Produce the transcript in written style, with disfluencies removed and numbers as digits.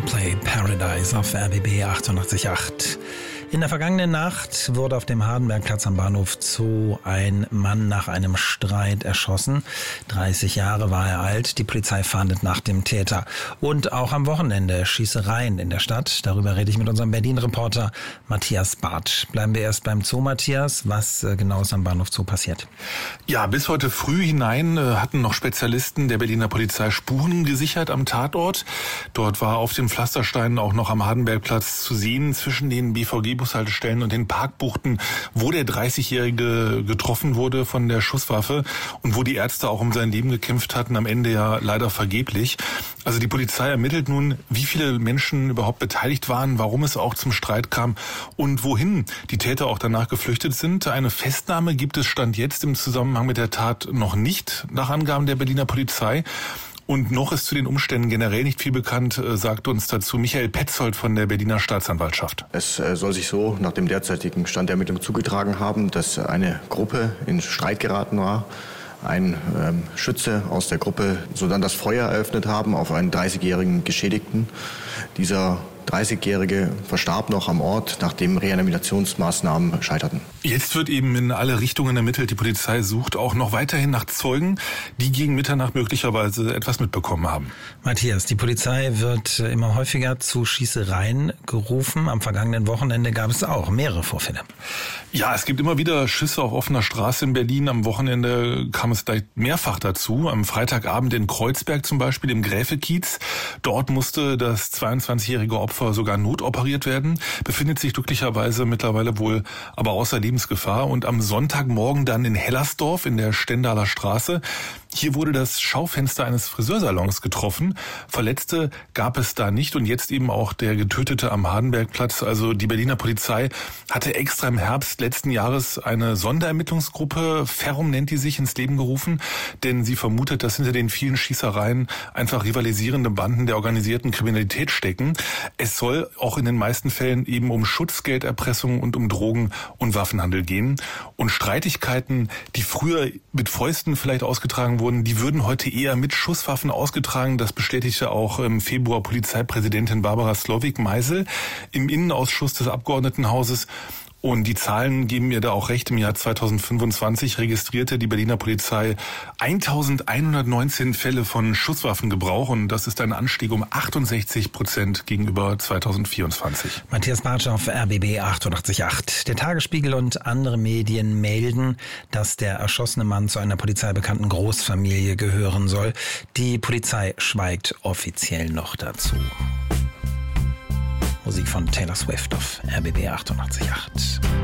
Coldplay Paradise auf RBB 88.8. In der vergangenen Nacht wurde auf dem Hardenbergplatz am Bahnhof Zoo ein Mann nach einem Streit erschossen. 30 Jahre war er alt. Die Polizei fahndet nach dem Täter. Und auch am Wochenende Schießereien in der Stadt. Darüber rede ich mit unserem Berlin-Reporter Matthias Bartsch. Bleiben wir erst beim Zoo, Matthias. Was genau ist am Bahnhof Zoo passiert? Ja, bis heute früh hinein hatten noch Spezialisten der Berliner Polizei Spuren gesichert am Tatort. Dort war auf den Pflastersteinen auch noch am Hardenbergplatz zu sehen, zwischen den BVG-Bushaltestellen und den Parkbuchten, wo der 30-Jährige getroffen wurde von der Schusswaffe und wo die Ärzte auch um sein Leben gekämpft hatten, am Ende ja leider vergeblich. Also die Polizei ermittelt nun, wie viele Menschen überhaupt beteiligt waren, warum es auch zum Streit kam und wohin die Täter auch danach geflüchtet sind. Eine Festnahme gibt es Stand jetzt im Zusammenhang mit der Tat noch nicht, nach Angaben der Berliner Polizei. Und noch ist zu den Umständen generell nicht viel bekannt, sagt uns dazu Michael Petzold von der Berliner Staatsanwaltschaft. Es soll sich so nach dem derzeitigen Stand der Ermittlung zugetragen haben, dass eine Gruppe in Streit geraten war. Ein Schütze aus der Gruppe sodann das Feuer eröffnet haben auf einen 30-jährigen Geschädigten. Dieser 30-Jährige verstarb noch am Ort, nachdem Reanimationsmaßnahmen scheiterten. Jetzt wird eben in alle Richtungen ermittelt. Die Polizei sucht auch noch weiterhin nach Zeugen, die gegen Mitternacht möglicherweise etwas mitbekommen haben. Matthias, die Polizei wird immer häufiger zu Schießereien gerufen. Am vergangenen Wochenende gab es auch mehrere Vorfälle. Ja, es gibt immer wieder Schüsse auf offener Straße in Berlin. Am Wochenende kam es gleich mehrfach dazu. Am Freitagabend in Kreuzberg zum Beispiel, im Gräfekiez. Dort musste das 22-jährige Opfer sogar notoperiert werden, befindet sich glücklicherweise mittlerweile wohl aber außer Lebensgefahr. Und am Sonntagmorgen dann in Hellersdorf in der Stendaler Straße. Hier wurde das Schaufenster eines Friseursalons getroffen. Verletzte gab es da nicht und jetzt eben auch der Getötete am Hardenbergplatz. Also die Berliner Polizei hatte extra im Herbst letzten Jahres eine Sonderermittlungsgruppe, Ferrum nennt die sich, ins Leben gerufen, denn sie vermutet, dass hinter den vielen Schießereien einfach rivalisierende Banden der organisierten Kriminalität stecken. Es soll auch in den meisten Fällen eben um Schutzgelderpressung und um Drogen- und Waffenhandel gehen. Und Streitigkeiten, die früher mit Fäusten vielleicht ausgetragen wurden, die würden heute eher mit Schusswaffen ausgetragen. Das bestätigte auch im Februar Polizeipräsidentin Barbara Slowik-Meisel im Innenausschuss des Abgeordnetenhauses. Und die Zahlen geben mir da auch recht. Im Jahr 2025 registrierte die Berliner Polizei 1119 Fälle von Schusswaffengebrauch. Und das ist ein Anstieg um 68% gegenüber 2024. Matthias Bartsch auf RBB 88.8. Der Tagesspiegel und andere Medien melden, dass der erschossene Mann zu einer polizeibekannten Großfamilie gehören soll. Die Polizei schweigt offiziell noch dazu. Musik von Taylor Swift auf RBB 88.8.